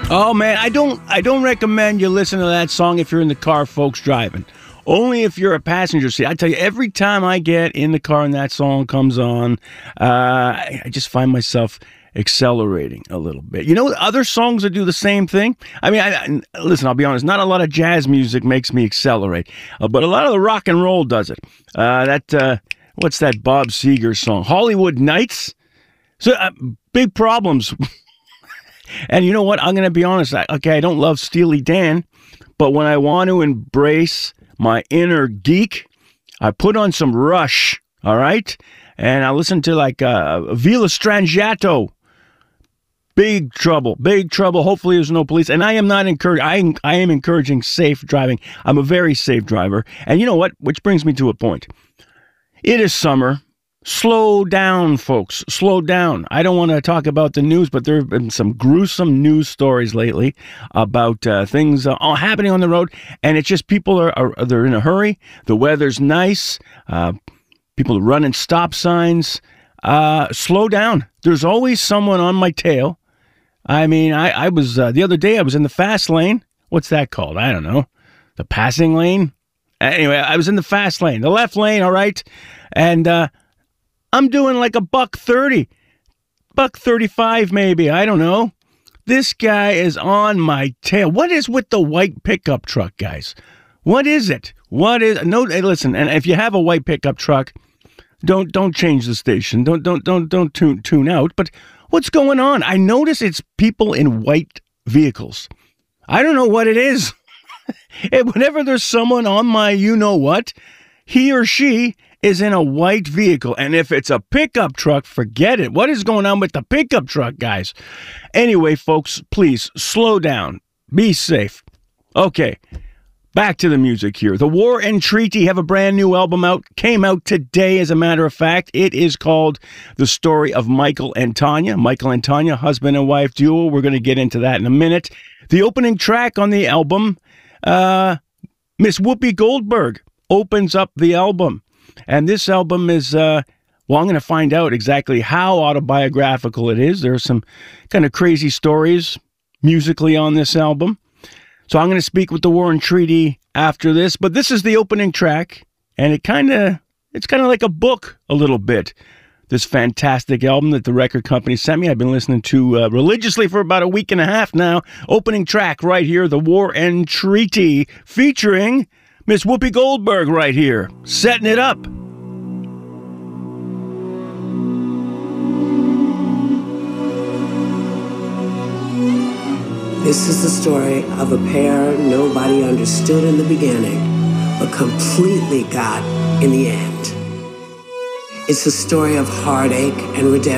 Oh man, I don't recommend you listen to that song if you're in the car, folks, driving. Only if you're a passenger seat. I tell you, every time I get in the car and that song comes on, I just find myself accelerating a little bit. You know, other songs that do the same thing. I mean, listen, I'll be honest. Not a lot of jazz music makes me accelerate, but a lot of the rock and roll does it. What's that Bob Seger song? Hollywood Nights. So big problems. And you know what? I'm going to be honest. I don't love Steely Dan, but when I want to embrace my inner geek, I put on some Rush, all right? And I listen to like Villa Strangiato. Big trouble. Hopefully there's no police. And I am not encouraging, I am encouraging safe driving. I'm a very safe driver. And you know what? Which brings me to a point. It is summer. Slow down, folks. Slow down. I don't want to talk about the news, but there have been some gruesome news stories lately about things happening on the road, and it's just people they're in a hurry. The weather's nice. People are running stop signs. Slow down. There's always someone on my tail. I mean, I was the other day I was in the fast lane. What's that called? I don't know. The passing lane. Anyway, I was in the fast lane, the left lane. All right, and I'm doing like $130, $135 maybe. I don't know. This guy is on my tail. What is with the white pickup truck, guys? What is it? No? Hey, listen. And if you have a white pickup truck, don't change the station. Don't tune out. But what's going on? I notice it's people in white vehicles. I don't know what it is. Whenever there's someone on my, you know what, he or she is in a white vehicle. And if it's a pickup truck, forget it. What is going on with the pickup truck, guys? Anyway, folks, please slow down. Be safe. Okay, back to the music here. The War and Treaty have a brand new album out. Came out today, as a matter of fact. It is called The Story of Michael and Tanya. Michael and Tanya, husband and wife duo. We're going to get into that in a minute. The opening track on the album, Miss Whoopi Goldberg opens up the album. And this album is, I'm going to find out exactly how autobiographical it is. There are some kind of crazy stories musically on this album. So I'm going to speak with the War and Treaty after this. But this is the opening track, and it's kind of like a book a little bit. This fantastic album that the record company sent me. I've been listening to religiously for about a week and a half now. Opening track right here, The War and Treaty, featuring Miss Whoopi Goldberg right here, setting it up. This is the story of a pair nobody understood in the beginning, but completely got in the end. It's a story of heartache and redemption.